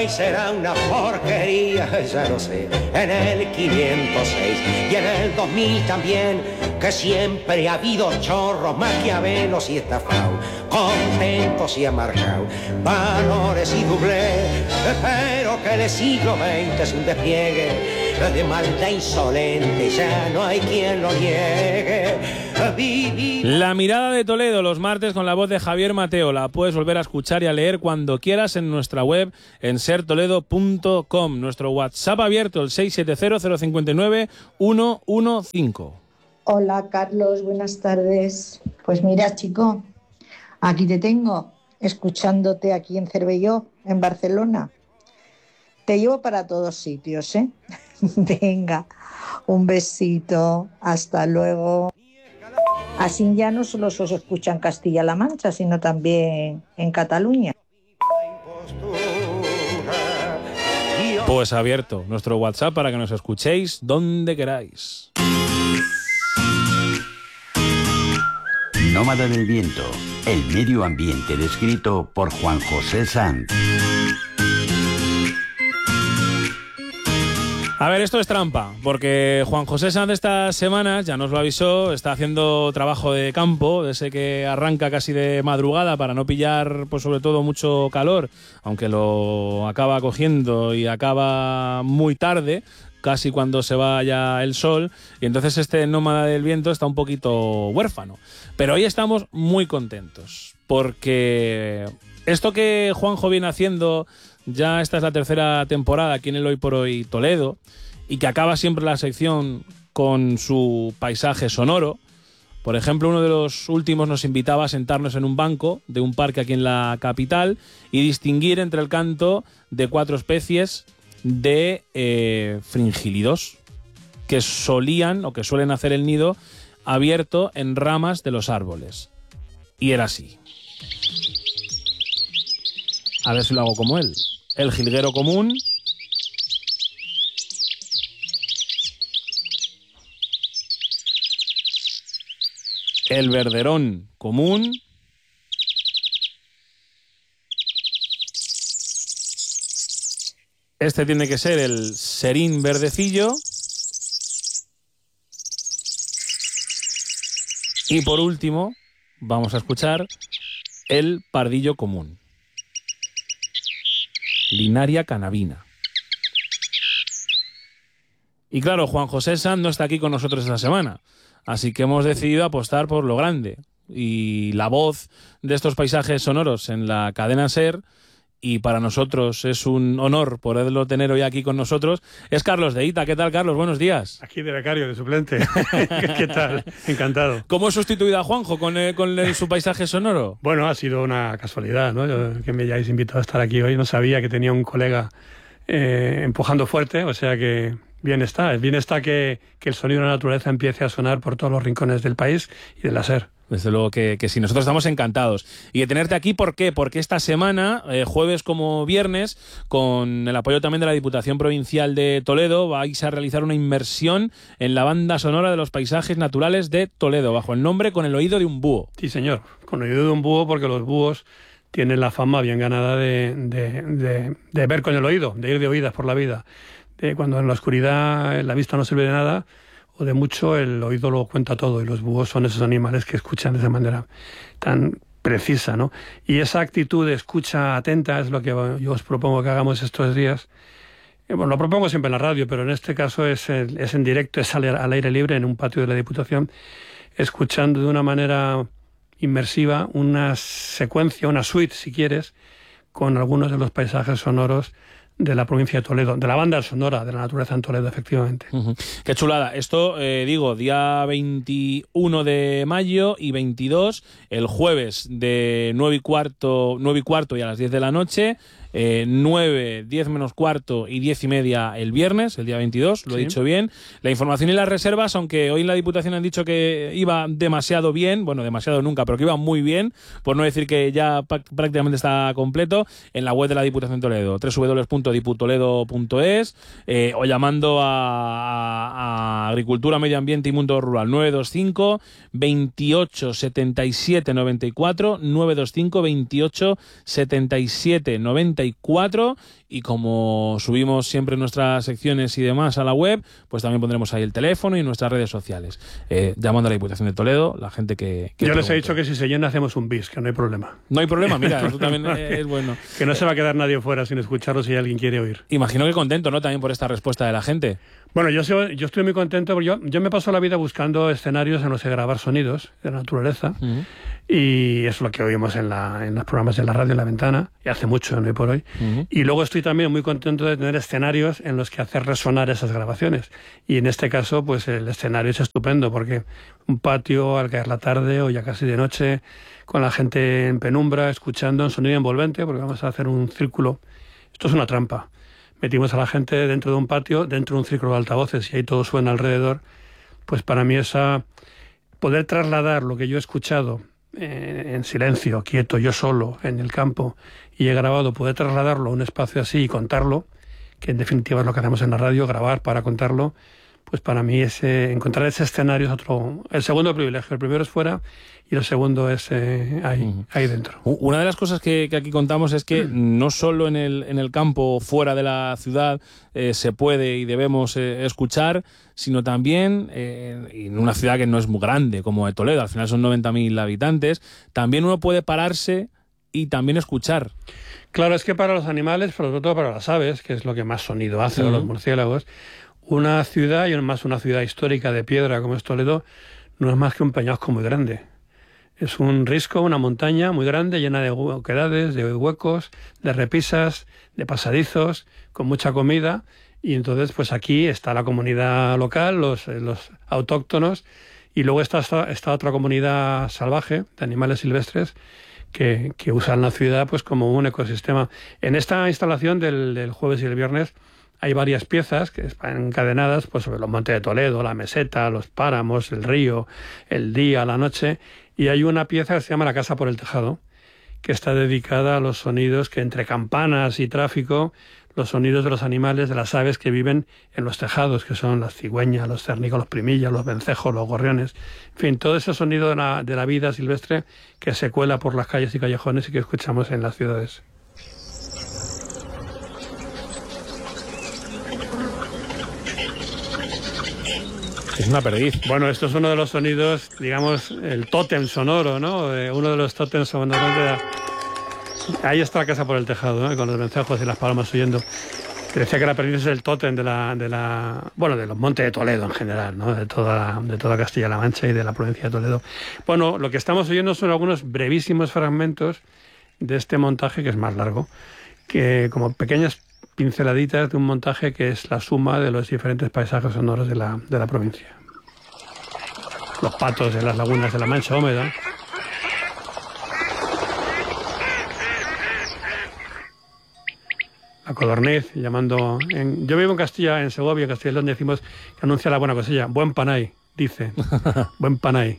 Será una porquería, ya lo sé, en el 506 y en el 2000 también, que siempre ha habido chorros, maquiavelos y estafados, contentos y amargados, valores y doblez, pero que el siglo XX es un despliegue de maldad insolente, ya no hay quien lo niegue. La mirada de Toledo, los martes con la voz de Javier Mateo. La puedes volver a escuchar y a leer cuando quieras en nuestra web, en sertoledo.com. Nuestro WhatsApp abierto, el 670-059-115. Hola, Carlos, buenas tardes. Pues mira, chico, aquí te tengo, escuchándote aquí en Cervelló, en Barcelona. Te llevo para todos sitios, ¿eh? Venga, un besito, hasta luego. Así ya no solo se os escucha en Castilla-La Mancha, sino también en Cataluña. Pues abierto nuestro WhatsApp para que nos escuchéis donde queráis. Nómada del viento, el medio ambiente descrito por Juan José Sanz. A ver, esto es trampa, porque Juan José Sanz estas semanas, ya nos lo avisó, está haciendo trabajo de campo, de ese que arranca casi de madrugada para no pillar, pues sobre todo, mucho calor, aunque lo acaba cogiendo y acaba muy tarde, casi cuando se va ya el sol, y entonces este nómada del viento está un poquito huérfano. Pero hoy estamos muy contentos, porque esto que Juanjo viene haciendo, ya esta es la tercera temporada aquí en el Hoy por Hoy Toledo, y que acaba siempre la sección con su paisaje sonoro. Por ejemplo, uno de los últimos nos invitaba a sentarnos en un banco de un parque aquí en la capital y distinguir entre el canto de 4 especies de fringílidos que solían o que suelen hacer el nido abierto en ramas de los árboles. Y era así. A ver si lo hago como él. El jilguero común, el verderón común, este tiene que ser el serín verdecillo, y por último vamos a escuchar el pardillo común, Linaria canabina. Y claro, Juan José Sanz no está aquí con nosotros esta semana, así que hemos decidido apostar por lo grande. Y la voz de estos paisajes sonoros en la cadena SER, y para nosotros es un honor poderlo tener hoy aquí con nosotros, es Carlos de Ita. ¿Qué tal, Carlos? Buenos días. Aquí de becario, de suplente. ¿Qué tal? Encantado. ¿Cómo he sustituido a Juanjo con su paisaje sonoro? Bueno, ha sido una casualidad, ¿no? Que me hayáis invitado a estar aquí hoy. No sabía que tenía un colega empujando fuerte, o sea que bien está. Bien está que el sonido de la naturaleza empiece a sonar por todos los rincones del país y de la SER. Desde luego que sí, nosotros estamos encantados. Y de tenerte aquí, ¿por qué? Porque esta semana, jueves como viernes, con el apoyo también de la Diputación Provincial de Toledo, vais a realizar una inmersión en la banda sonora de los paisajes naturales de Toledo, bajo el nombre Con el oído de un búho. Sí, señor, con el oído de un búho, porque los búhos tienen la fama bien ganada de ver con el oído, de ir de oídas por la vida. Cuando en la oscuridad la vista no sirve de nada, o de mucho, el oído lo cuenta todo, y los búhos son esos animales que escuchan de esa manera tan precisa, ¿no? Y esa actitud de escucha atenta es lo que yo os propongo que hagamos estos días. Bueno, lo propongo siempre en la radio, pero en este caso es en directo, es al aire libre, en un patio de la Diputación, escuchando de una manera inmersiva una secuencia, una suite, si quieres, con algunos de los paisajes sonoros de la provincia de Toledo, de la banda sonora de la naturaleza en Toledo, efectivamente. Qué chulada. Esto, día 21 de mayo y 22, el jueves de 9 y cuarto y a las 10 de la noche, 9, 10 menos cuarto y 10 y media el viernes, el día 22, lo he dicho bien. La información y las reservas, aunque hoy en la Diputación han dicho que iba demasiado bien, bueno, demasiado nunca, pero que iba muy bien, por no decir que ya prácticamente está completo, en la web de la Diputación de Toledo, www.diputoledo.es, o llamando a Agricultura, Medio Ambiente y Mundo Rural, 925 28 77 94, 925 28 77 94, 94, y como subimos siempre nuestras secciones y demás a la web, pues también pondremos ahí el teléfono y nuestras redes sociales. Llamando a la Diputación de Toledo, la gente que yo les pregunte. he dicho que si se llena hacemos un bis, que no hay problema. No hay problema, mira, eso también es bueno. Que no se va a quedar nadie fuera sin escucharlo si alguien quiere oír. Imagino que contento, ¿no? También por esta respuesta de la gente. Bueno, yo estoy muy contento porque yo me paso la vida buscando escenarios en los que grabar sonidos de la naturaleza. Uh-huh. Y es lo que oímos en los programas de la radio en La Ventana, y hace mucho, no hoy por hoy. Uh-huh. Y luego estoy también muy contento de tener escenarios en los que hacer resonar esas grabaciones. Y en este caso, pues el escenario es estupendo, porque un patio al caer la tarde o ya casi de noche, con la gente en penumbra, escuchando un sonido envolvente, porque vamos a hacer un círculo. Esto es una trampa. Metimos a la gente dentro de un patio, dentro de un círculo de altavoces, y ahí todo suena alrededor. Pues para mí poder trasladar lo que yo he escuchado en silencio, quieto, yo solo, en el campo, y he grabado, poder trasladarlo a un espacio así y contarlo, que en definitiva es lo que hacemos en la radio, grabar para contarlo, pues para mí encontrar ese escenario es el segundo privilegio. El primero es fuera y el segundo es ahí dentro. Una de las cosas que aquí contamos es que no solo en el campo, fuera de la ciudad, se puede y debemos escuchar, sino también en una ciudad que no es muy grande como Toledo, al final son 90.000 habitantes, también uno puede pararse y también escuchar. Claro, es que para los animales, sobre todo para las aves, que es lo que más sonido hace, o los murciélagos, una ciudad, y más una ciudad histórica de piedra como es Toledo, no es más que un peñasco muy grande. Es un risco, una montaña muy grande, llena de oquedades, de huecos, de repisas, de pasadizos, con mucha comida. Y entonces, pues aquí está la comunidad local, los autóctonos, y luego está esta otra comunidad salvaje de animales silvestres que usan la ciudad pues como un ecosistema. En esta instalación del jueves y el viernes hay varias piezas que están encadenadas pues sobre los montes de Toledo, la meseta, los páramos, el río, el día, la noche, y hay una pieza que se llama La Casa por el Tejado, que está dedicada a los sonidos que entre campanas y tráfico, los sonidos de los animales, de las aves que viven en los tejados, que son las cigüeñas, los cernicos, los primillas, los vencejos, los gorriones, en fin, todo ese sonido de la vida silvestre que se cuela por las calles y callejones y que escuchamos en las ciudades. Es una perdiz. Bueno, esto es uno de los sonidos, digamos, el tótem sonoro, ¿no? Uno de los tótems sonoros de Ahí está La Casa por el Tejado, ¿no? Con los vencejos y las palomas huyendo. Te decía que la perdiz es el tótem de los montes de Toledo en general, ¿no? De toda Castilla-La Mancha y de la provincia de Toledo. Bueno, lo que estamos oyendo son algunos brevísimos fragmentos de este montaje, que es más largo, que como pequeñas pinceladitas de un montaje que es la suma de los diferentes paisajes sonoros de la provincia. Los patos de las lagunas de la Mancha húmeda. La codorniz llamando... Yo vivo en Castilla, en Segovia, Castilla y León, decimos que anuncia la buena cosecha. Buen panay, dice. Buen panay.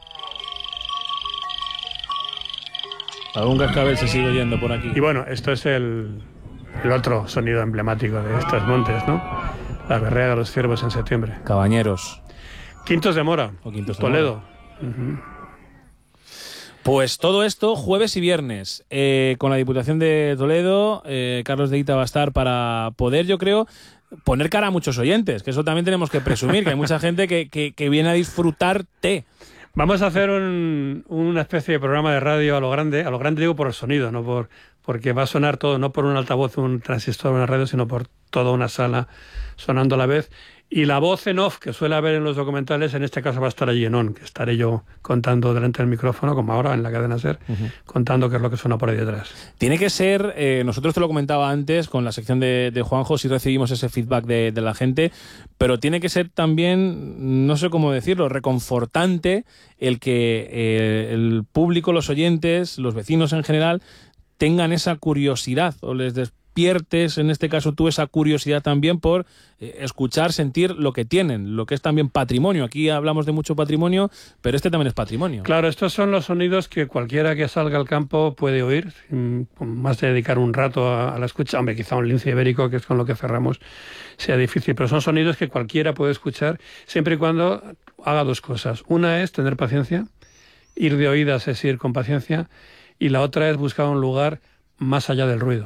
Algún cascabel se sigue oyendo por aquí. Y bueno, esto es el otro sonido emblemático de estos montes, ¿no? La berrea de los ciervos en septiembre. Cabañeros. Quintos de Mora, O Quintos de Toledo. Mora. Pues todo esto jueves y viernes con la Diputación de Toledo. Carlos de Hita va a estar para poder, yo creo, poner cara a muchos oyentes, que eso también tenemos que presumir, que hay mucha gente que viene a disfrutarte. Vamos a hacer una especie de programa de radio a lo grande digo por el sonido, no porque va a sonar todo, no por un altavoz, un transistor, una radio, sino por toda una sala sonando a la vez. Y la voz en off que suele haber en los documentales, en este caso va a estar allí en on, que estaré yo contando delante del micrófono, como ahora en la cadena SER, contando qué es lo que suena por ahí detrás. Tiene que ser, nosotros te lo comentaba antes con la sección de Juanjo, si recibimos ese feedback de la gente, pero tiene que ser también, no sé cómo decirlo, reconfortante el que el público, los oyentes, los vecinos en general, tengan esa curiosidad o les despiertes, en este caso tú, esa curiosidad también por escuchar, sentir lo que tienen, lo que es también patrimonio. Aquí hablamos de mucho patrimonio, pero este también es patrimonio. Claro, estos son los sonidos que cualquiera que salga al campo puede oír, más de dedicar un rato a la escucha. Hombre, quizá un lince ibérico, que es con lo que cerramos, sea difícil, pero son sonidos que cualquiera puede escuchar siempre y cuando haga dos cosas. Una es tener paciencia, ir de oídas es ir con paciencia, y la otra es buscar un lugar más allá del ruido,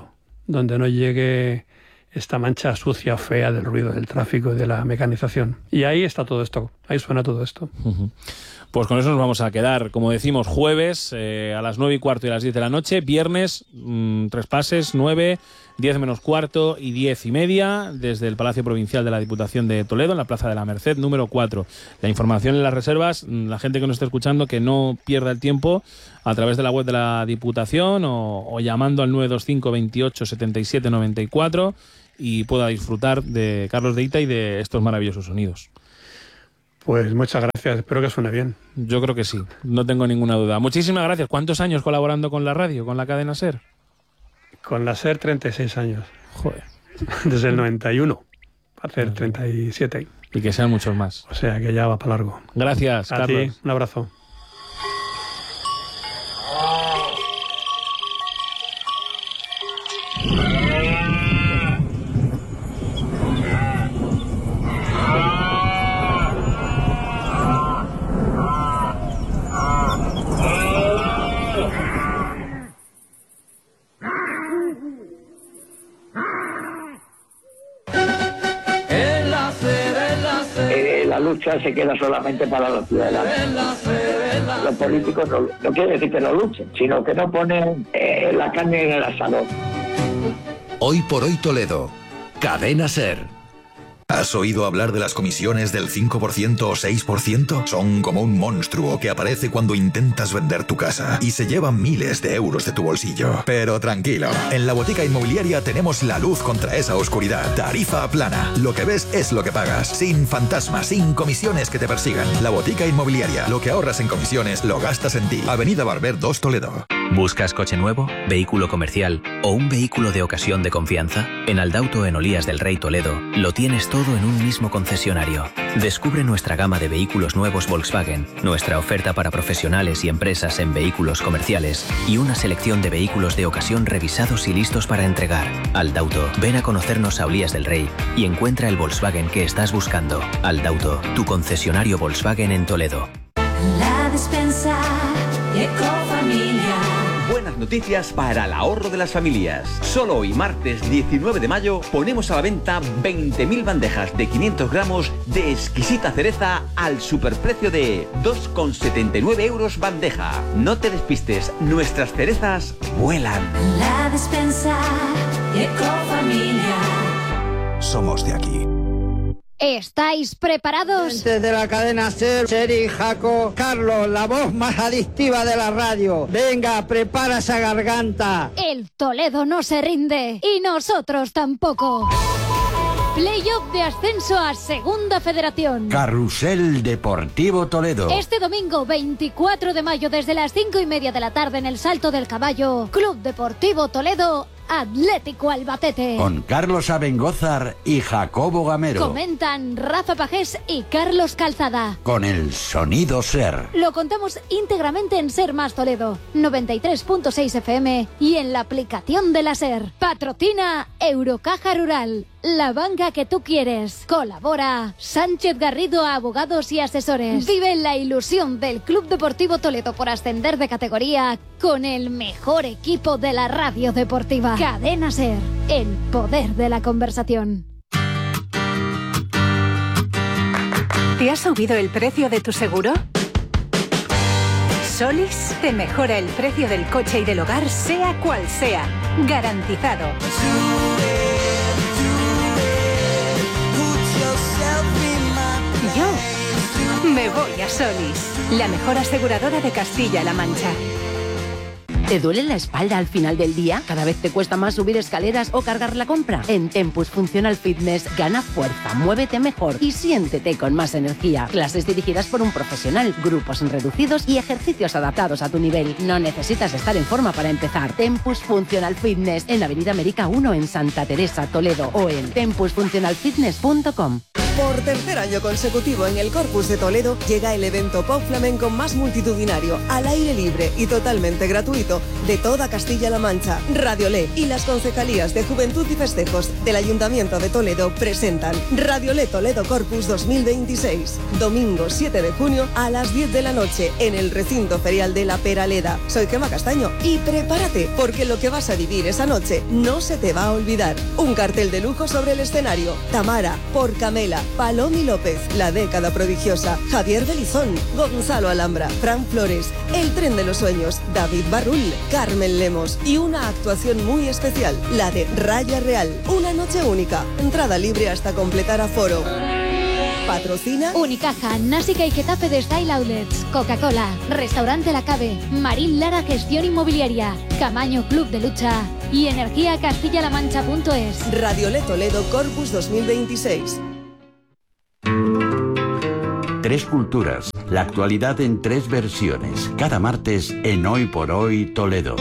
donde no llegue esta mancha sucia, fea del ruido del tráfico y de la mecanización. Y ahí está todo esto, ahí suena todo esto. Pues con eso nos vamos a quedar, como decimos, jueves a las 9:15 y a las 10 de la noche, viernes 3 pases, 9, 10 menos cuarto y 10:30, desde el Palacio Provincial de la Diputación de Toledo, en la Plaza de la Merced, número 4. La información en las reservas, la gente que nos esté escuchando, que no pierda el tiempo a través de la web de la Diputación o llamando al 925 28 77 94 y pueda disfrutar de Carlos de Hita y de estos maravillosos sonidos. Pues muchas gracias, espero que suene bien. Yo creo que sí, no tengo ninguna duda. Muchísimas gracias. ¿Cuántos años colaborando con la radio, con la cadena SER? Con la SER 36 años. Joder. Desde el 91, va a hacer 37. Y que sean muchos más. O sea que ya va para largo. Gracias, a Carlos. ti, un abrazo. La lucha se queda solamente para los ciudadanos. Los políticos no quiere decir que no luchen, sino que no ponen la carne en el asador. Hoy por hoy Toledo, Cadena SER. ¿Has oído hablar de las comisiones del 5% o 6%? Son como un monstruo que aparece cuando intentas vender tu casa y se llevan miles de euros de tu bolsillo. Pero tranquilo, en la Botica Inmobiliaria tenemos la luz contra esa oscuridad. Tarifa plana. Lo que ves es lo que pagas. Sin fantasmas, sin comisiones que te persigan. La Botica Inmobiliaria. Lo que ahorras en comisiones lo gastas en ti. Avenida Barber 2 Toledo. ¿Buscas coche nuevo, vehículo comercial o un vehículo de ocasión de confianza? En Aldauto en Olías del Rey Toledo lo tienes todo en un mismo concesionario. Descubre nuestra gama de vehículos nuevos Volkswagen, nuestra oferta para profesionales y empresas en vehículos comerciales y una selección de vehículos de ocasión revisados y listos para entregar. Aldauto, ven a conocernos a Olías del Rey y encuentra el Volkswagen que estás buscando. Aldauto, tu concesionario Volkswagen en Toledo. La despensa Ecofamilia. Buenas noticias para el ahorro de las familias. Solo hoy, martes 19 de mayo, ponemos a la venta 20.000 bandejas de 500 gramos de exquisita cereza al superprecio de 2,79 euros bandeja. No te despistes, nuestras cerezas vuelan. La despensa Ecofamilia. Somos de aquí. ¿Estáis preparados? Desde la cadena SER, Seri, Jaco, Carlos, la voz más adictiva de la radio. Venga, prepara esa garganta. El Toledo no se rinde y nosotros tampoco. Playoff de ascenso a Segunda Federación. Carrusel Deportivo Toledo. Este domingo 24 de mayo desde las 5:30 de la tarde en el Salto del Caballo, Club Deportivo Toledo, Atlético Albacete. Con Carlos Abengózar y Jacobo Gamero. Comentan Rafa Pajés y Carlos Calzada. Con el sonido SER. Lo contamos íntegramente en SER Más Toledo, 93.6 FM y en la aplicación de la SER. Patrocina Eurocaja Rural, la banca que tú quieres. Colabora Sánchez Garrido Abogados y Asesores. Vive la ilusión del Club Deportivo Toledo por ascender de categoría con el mejor equipo de la radio deportiva. Cadena SER, el poder de la conversación. ¿Te ha subido el precio de tu seguro? Solís te mejora el precio del coche y del hogar, sea cual sea. Garantizado. Yo me voy a Solís, la mejor aseguradora de Castilla-La Mancha. ¿Te duele la espalda al final del día? ¿Cada vez te cuesta más subir escaleras o cargar la compra? En Tempus Functional Fitness gana fuerza, muévete mejor y siéntete con más energía. Clases dirigidas por un profesional, grupos reducidos y ejercicios adaptados a tu nivel. No necesitas estar en forma para empezar. Tempus Functional Fitness en Avenida América 1 en Santa Teresa, Toledo o en tempusfunctionalfitness.com. Por tercer año consecutivo en el Corpus de Toledo llega el evento pop flamenco más multitudinario, al aire libre y totalmente gratuito de toda Castilla-La Mancha. Radiolé y las concejalías de Juventud y Festejos del Ayuntamiento de Toledo presentan Radiolé Toledo Corpus 2026. Domingo 7 de junio a las 10 de la noche en el recinto ferial de La Peraleda. Soy Gemma Castaño y prepárate porque lo que vas a vivir esa noche no se te va a olvidar. Un cartel de lujo sobre el escenario. Tamara, por Camela, Palomi López, La Década Prodigiosa, Javier Belizón, Gonzalo Alhambra, Fran Flores, El Tren de los Sueños, David Barrul, Carmen Lemos y una actuación muy especial, la de Raya Real. Una noche única, entrada libre hasta completar aforo. Patrocina Unicaja, Násica y Getafe de Style Outlets, Coca-Cola, Restaurante La Cave, Marín Lara Gestión Inmobiliaria, Camaño Club de Lucha y Energía Castilla-La Mancha.es. Radiolé Toledo Corpus 2026. Tres culturas, la actualidad en tres versiones, cada martes en Hoy por Hoy Toledo.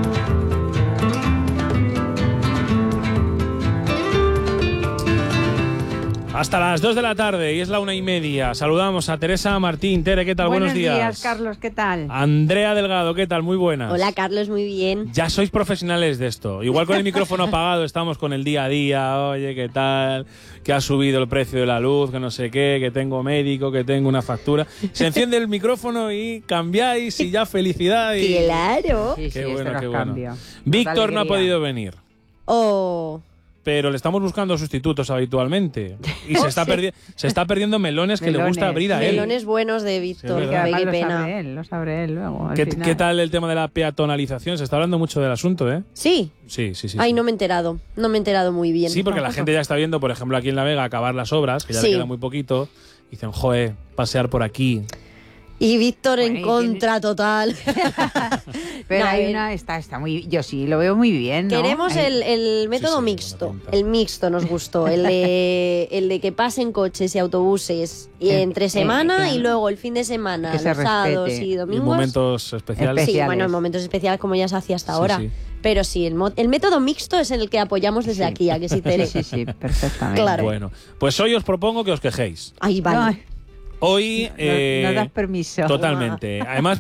Hasta las 2 de la tarde y es la 1:30. Saludamos a Teresa Martín. Tere, ¿qué tal? Buenos días. Buenos días, Carlos, ¿qué tal? Andrea Delgado, ¿qué tal? Muy buenas. Hola, Carlos, muy bien. Ya sois profesionales de esto. Igual con el micrófono apagado estamos con el día a día. Oye, ¿qué tal? Que ha subido el precio de la luz, que no sé qué, que tengo médico, que tengo una factura. Se enciende el micrófono y cambiáis y ya felicidad. Y... Claro. Sí, qué sí, bueno, qué bueno. Cambio. Víctor no ha podido venir. Oh... Pero le estamos buscando sustitutos habitualmente. Y se está perdiendo melones que le gusta abrir a él. Melones buenos de Víctor, Sí, qué pena. Lo sabré él luego. ¿Qué tal el tema de la peatonalización? Se está hablando mucho del asunto, ¿eh? Sí. Sí. Ay, no me he enterado. No me he enterado muy bien. Sí, porque la gente ya está viendo, por ejemplo, aquí en La Vega, acabar las obras, que ya le queda muy poquito. Y dicen, joder, pasear por aquí. Y Víctor en contra total. Pero hay una, está muy, yo sí lo veo muy bien, ¿no? Queremos el método mixto. El mixto nos gustó. El de que pasen coches y autobuses y entre semana y luego el fin de semana, los sábados y domingos. Y momentos especiales. Sí, bueno, en momentos especiales como ya se hacía hasta ahora. Sí. Pero sí, el método mixto es el que apoyamos desde aquí, ¿a que sí, Tere? Sí, perfectamente. Claro. Bueno, pues hoy os propongo que os quejéis. Ahí vale. No. Hoy... no das permiso. Totalmente. Además,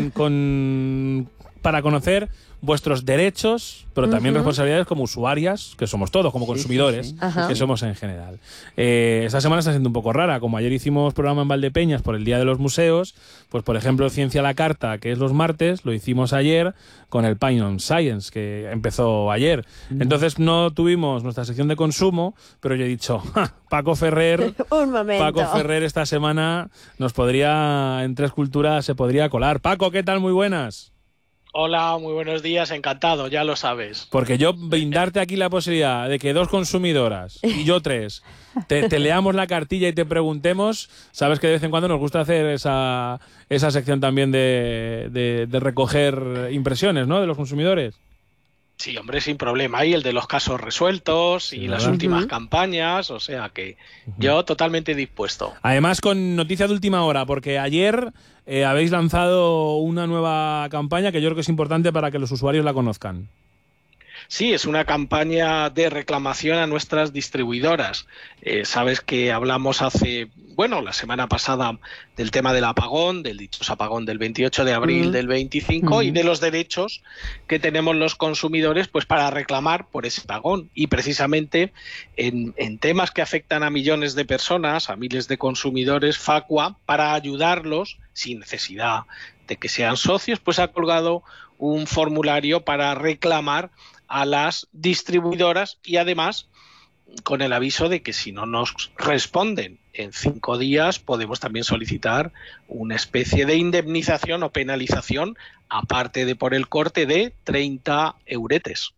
para conocer vuestros derechos, pero también responsabilidades como usuarias, que somos todos, como consumidores, que somos en general. Esta semana está siendo un poco rara. Como ayer hicimos programa en Valdepeñas por el Día de los Museos, pues por ejemplo Ciencia a la Carta, que es los martes, lo hicimos ayer con el Pine Science, que empezó ayer. Entonces no tuvimos nuestra sección de consumo, pero yo he dicho, Paco Ferrer, un momento. Paco Ferrer esta semana nos podría, en Tres Culturas, se podría colar. Paco, ¿qué tal? Muy buenas. Hola, muy buenos días, encantado, ya lo sabes. Porque yo brindarte aquí la posibilidad de que dos consumidoras y yo tres te leamos la cartilla y te preguntemos, sabes que de vez en cuando nos gusta hacer esa sección también de recoger impresiones, ¿no?, de los consumidores. Sí, hombre, sin problema. Hay el de los casos resueltos y las últimas campañas, o sea que yo totalmente dispuesto. Además, con noticia de última hora, porque ayer habéis lanzado una nueva campaña que yo creo que es importante para que los usuarios la conozcan. Sí, es una campaña de reclamación a nuestras distribuidoras. Sabes que hablamos la semana pasada del tema del apagón, del dichoso apagón del 28 de abril del 25 y de los derechos que tenemos los consumidores pues para reclamar por ese apagón. Y precisamente en temas que afectan a millones de personas, a miles de consumidores, Facua, para ayudarlos sin necesidad de que sean socios, pues ha colgado un formulario para reclamar a las distribuidoras y además con el aviso de que si no nos responden en 5 días podemos también solicitar una especie de indemnización o penalización aparte de por el corte de 30 euretes.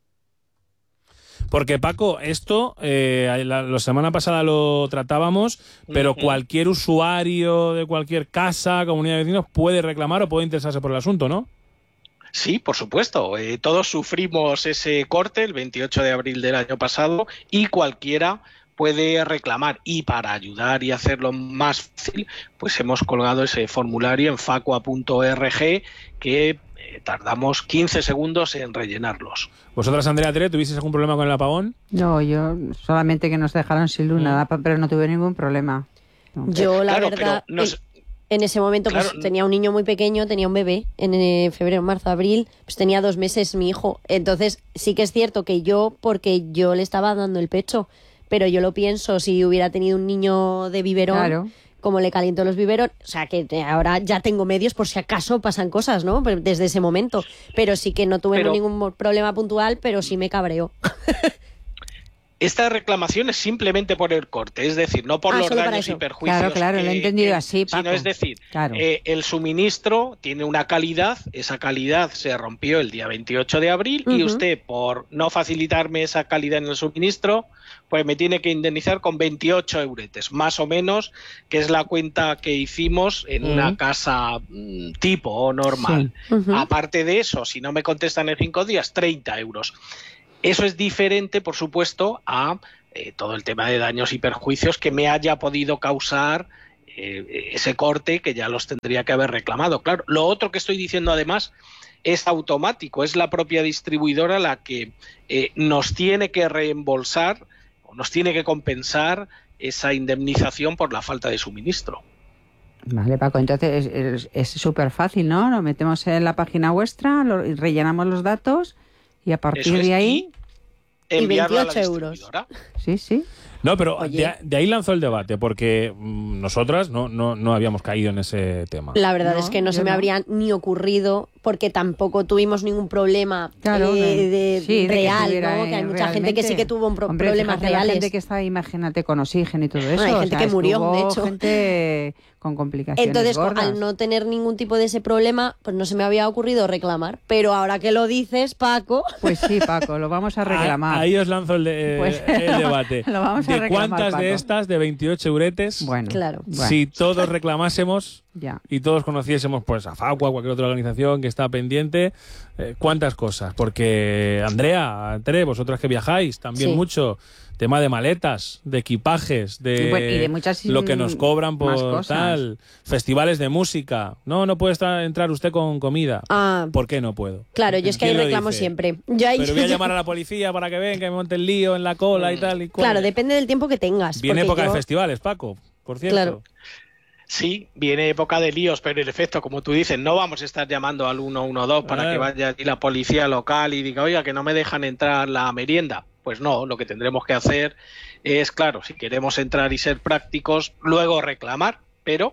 Porque Paco, esto la semana pasada lo tratábamos, pero cualquier usuario de cualquier casa, comunidad de vecinos puede reclamar o puede interesarse por el asunto, ¿no? Sí, por supuesto. Todos sufrimos ese corte el 28 de abril del año pasado y cualquiera puede reclamar. Y para ayudar y hacerlo más fácil, pues hemos colgado ese formulario en facua.org que tardamos 15 segundos en rellenarlos. ¿Vosotras, Andrea, Tere, tuvisteis algún problema con el apagón? No, yo solamente que nos dejaron sin luz, nada, pero no tuve ningún problema. No. Yo, la verdad, en ese momento pues tenía un niño muy pequeño, tenía un bebé, en febrero, marzo, abril, pues tenía 2 meses mi hijo. Entonces sí que es cierto que porque yo le estaba dando el pecho, pero yo lo pienso, si hubiera tenido un niño de biberón... Claro. Como le caliento los biberones, o sea que ahora ya tengo medios por si acaso pasan cosas, ¿no? Desde ese momento. Pero sí que no tuve ningún problema puntual, pero sí me cabreó. Esta reclamación es simplemente por el corte, es decir, no por los daños y perjuicios. Claro, lo he entendido así, Paco. Sino, es decir, el suministro tiene una calidad, esa calidad se rompió el día 28 de abril y usted, por no facilitarme esa calidad en el suministro, pues me tiene que indemnizar con 28 euretes, más o menos, que es la cuenta que hicimos en una casa tipo o normal. Sí. Aparte de eso, si no me contestan en 5 días, 30 euros. Eso es diferente, por supuesto, a todo el tema de daños y perjuicios que me haya podido causar ese corte, que ya los tendría que haber reclamado. Claro, lo otro que estoy diciendo además es automático, es la propia distribuidora la que nos tiene que reembolsar, nos tiene que compensar esa indemnización por la falta de suministro. Vale, Paco, entonces es súper fácil, ¿no? Lo metemos en la página vuestra, rellenamos los datos y a partir de ahí... Y 28 euros. Sí. No, pero de ahí lanzó el debate, porque nosotras no habíamos caído en ese tema. La verdad es que no se me habría ni ocurrido, porque tampoco tuvimos ningún problema real, ¿no? Que hay mucha gente que sí que tuvo problemas reales. La gente que está, imagínate, con oxígeno y todo eso. Hay gente que murió, de hecho. Gente con complicaciones Entonces, gordas. al no tener ningún tipo de ese problema, pues no se me había ocurrido reclamar. Pero ahora que lo dices, Paco... Pues sí, Paco, lo vamos a reclamar. Ahí os lanzo el debate. Lo vamos a ¿De reclamar, cuántas Paco? de estas, de 28 euretes, claro. si todos reclamásemos ya. y todos conociésemos pues a Facua, cualquier otra organización que está pendiente, cuántas cosas? Porque, Andrea, Tere, vosotras que viajáis también mucho, tema de maletas, de equipajes, de, y de muchas lo que nos cobran por tal, festivales de música. No puede entrar usted con comida. ¿Por qué no puedo? Claro, yo es que ahí reclamo siempre. Pero voy a llamar a la policía para que venga, que me monte el lío en la cola y tal y cual. Claro, depende del tiempo que tengas. Viene época de festivales, Paco, por cierto. Claro. Sí, viene época de líos, pero en efecto, como tú dices, no vamos a estar llamando al 112 para que vaya allí la policía local y diga, oiga, que no me dejan entrar la merienda. Pues no, lo que tendremos que hacer es, claro, si queremos entrar y ser prácticos, luego reclamar, pero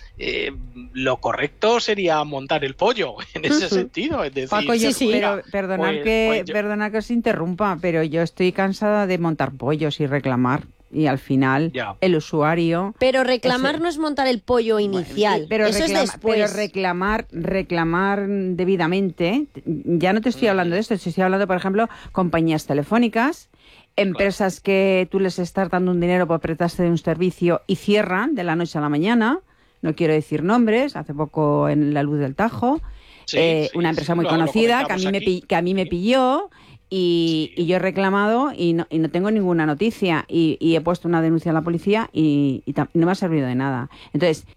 lo correcto sería montar el pollo en ese sentido. Es decir, Paco, pero perdonad que os interrumpa, pero yo estoy cansada de montar pollos y reclamar. Y al final, el usuario... Pero reclamar no es montar el pollo inicial. Pero eso es después. Pero reclamar debidamente... Ya no te estoy hablando de esto. Te estoy hablando, por ejemplo, compañías telefónicas, empresas que tú les estás dando un dinero para prestarse de un servicio y cierran de la noche a la mañana. No quiero decir nombres. Hace poco en La Luz del Tajo. Una empresa muy conocida que a mí me pilló... Y yo he reclamado y no tengo ninguna noticia y he puesto una denuncia a la policía y no me ha servido de nada. Entonces,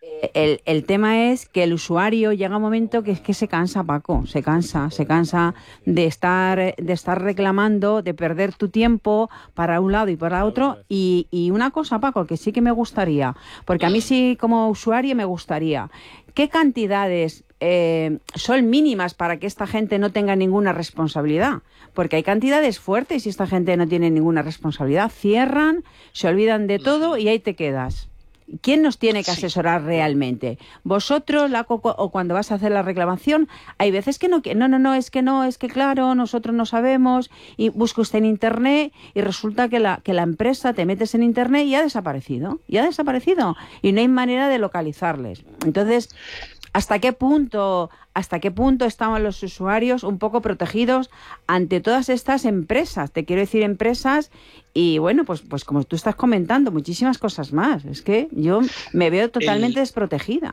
el tema es que el usuario llega un momento que es que se cansa, Paco, se cansa de estar reclamando, de perder tu tiempo para un lado y para otro. Y una cosa, Paco, que sí que me gustaría, porque a mí sí como usuario me gustaría, ¿qué cantidades son mínimas para que esta gente no tenga ninguna responsabilidad? Porque hay cantidades fuertes y esta gente no tiene ninguna responsabilidad. Cierran, se olvidan de todo y ahí te quedas. ¿Quién nos tiene que asesorar realmente? Vosotros, o cuando vas a hacer la reclamación, hay veces que es que claro, nosotros no sabemos, y busca usted en internet y resulta que la empresa, te metes en internet y ha desaparecido, y no hay manera de localizarles. Entonces, ¿hasta qué punto estaban los usuarios un poco protegidos ante todas estas empresas? Te quiero decir empresas y bueno, pues como tú estás comentando, muchísimas cosas más. Es que yo me veo totalmente desprotegida.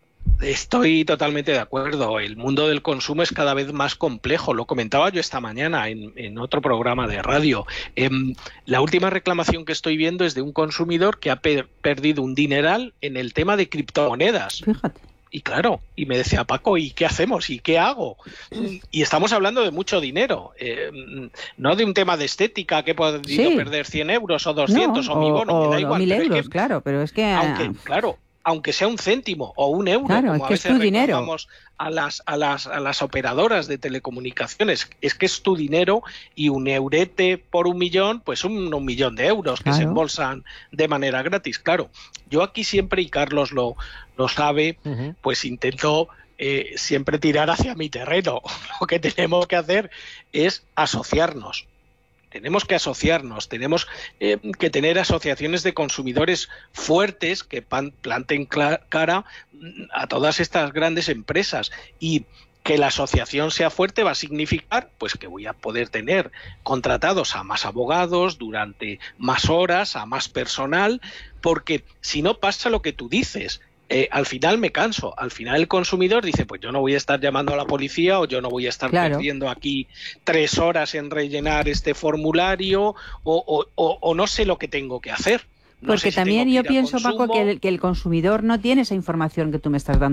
Estoy totalmente de acuerdo. El mundo del consumo es cada vez más complejo. Lo comentaba yo esta mañana en otro programa de radio. La última reclamación que estoy viendo es de un consumidor que ha perdido un dineral en el tema de criptomonedas. Fíjate. Y claro, y me decía, Paco, ¿y qué hacemos? ¿Y qué hago? Y estamos hablando de mucho dinero, no de un tema de estética, que he podido perder 100 euros o 200 o mi bono, me da igual. 1.000 euros, claro, pero es que... Aunque sea un céntimo o un euro, claro, como es que a veces reclamamos a las operadoras de telecomunicaciones, es que es tu dinero, y un eurete por 1 millón, pues un millón de euros que se embolsan de manera gratis. Claro, yo aquí siempre, y Carlos lo sabe, pues intento siempre tirar hacia mi terreno. Lo que tenemos que hacer es asociarnos. Tenemos que asociarnos, tenemos que tener asociaciones de consumidores fuertes que planten cara a todas estas grandes empresas, y que la asociación sea fuerte va a significar pues que voy a poder tener contratados a más abogados durante más horas, a más personal, porque si no pasa lo que tú dices. Al final me canso, al final el consumidor dice, pues yo no voy a estar llamando a la policía, o yo no voy a estar perdiendo aquí 3 horas en rellenar este formulario, o no sé lo que tengo que hacer. Porque también yo pienso, Paco, que el consumidor no tiene esa información que tú me estás dando.